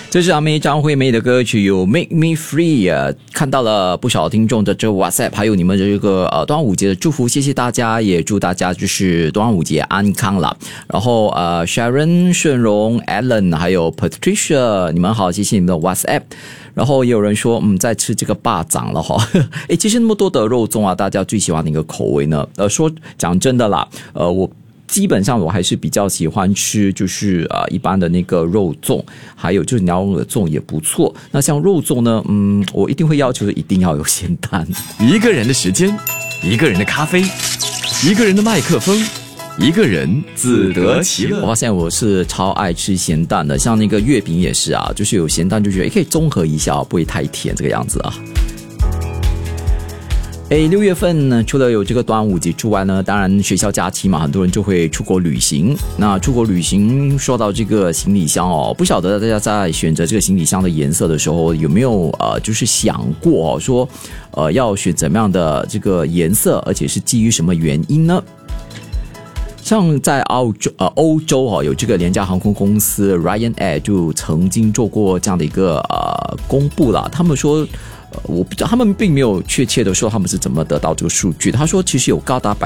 这是阿妹张惠妹的歌曲有 Make Me Free 啊，看到了不少听众的这个 WhatsApp， 还有你们的这个端午节的祝福，谢谢大家，也祝大家就是端午节安康啦。然后Sharon 顺荣 Alan 还有 Patricia 你们好，谢谢你们的 WhatsApp。然后也有人说在吃这个霸掌了哈。诶，其实那么多的肉粽啊，大家最喜欢哪个口味呢？说讲真的啦，我基本上我还是比较喜欢吃就是一般的那个肉粽，还有就是鸟耳粽也不错。那像肉粽呢，我一定会要求一定要有咸蛋。 一个人的时间，一个人的咖啡，一个人的麦克风，一个人自得其乐。 我发现我是超爱吃咸蛋的，像那个月饼也是啊，就是有咸蛋就觉得可以综合一下，不会太甜这个样子啊。6月份呢，除了有这个端午节之外呢，当然学校假期嘛，很多人就会出国旅行。那出国旅行说到这个行李箱哦，不晓得大家在选择这个行李箱的颜色的时候，有没有就是想过说要选怎么样的这个颜色，而且是基于什么原因呢？像在欧洲有这个廉价航空公司 Ryanair 就曾经做过这样的一个公布了，他们说我不知道，他们并没有确切的说他们是怎么得到这个数据。他说其实有高达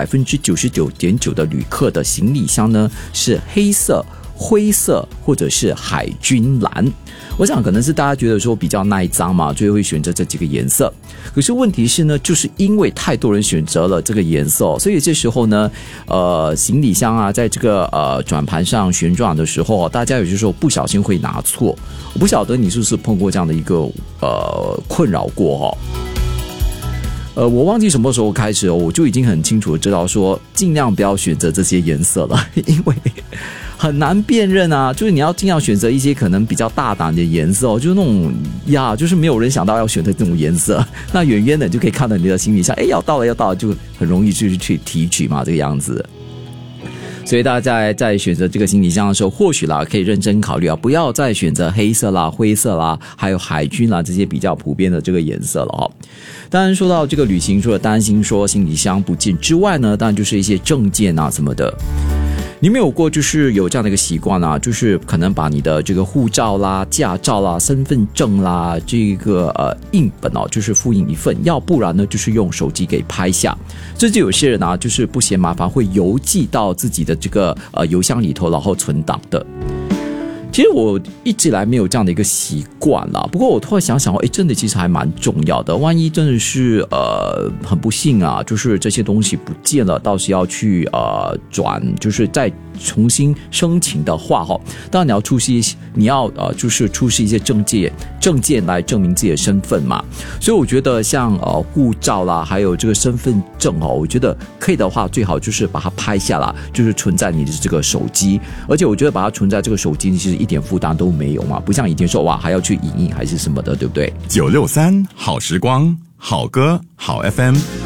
99.9% 的旅客的行李箱呢是黑色、灰色或者是海军蓝。我想可能是大家觉得说比较耐脏嘛，所以会选择这几个颜色。可是问题是呢，就是因为太多人选择了这个颜色，所以这时候呢行李箱啊在这个转盘上旋转的时候，大家有些时候不小心会拿错。我不晓得你是不是碰过这样的一个困扰过我忘记什么时候开始我就已经很清楚的知道说尽量不要选择这些颜色了，因为很难辨认啊，就是你要尽量选择一些可能比较大胆的颜色就是那种就是没有人想到要选择这种颜色，那远远的就可以看到你的行李箱要到了，就很容易去提取嘛，这个样子。所以大家在选择这个行李箱的时候，或许可以认真考虑不要再选择黑色啦、灰色啦，还有海军啦这些比较普遍的这个颜色了当然说到这个旅行，除了担心说行李箱不见之外呢，当然就是一些证件啊什么的。你没有过就是有这样的一个习惯啊，就是可能把你的这个护照啦、驾照啦、身份证啦这个印本就是复印一份，要不然呢就是用手机给拍下。甚至有些人就是不嫌麻烦会邮寄到自己的这个邮箱里头然后存档的。其实我一直以来没有这样的一个习惯啦，不过我突然想想真的其实还蛮重要的。万一真的是很不幸就是这些东西不见了，到时要去转就是再重新申请的话当然你要就是出示一些证件来证明自己的身份嘛。所以我觉得像护照啦，还有这个身份证我觉得可以的话，最好就是把它拍下来，就是存在你的这个手机。而且我觉得把它存在这个手机，其实一点负担都没有嘛，不像以前说还要去影印还是什么的，对不对？ 963好时光，好歌好 FM。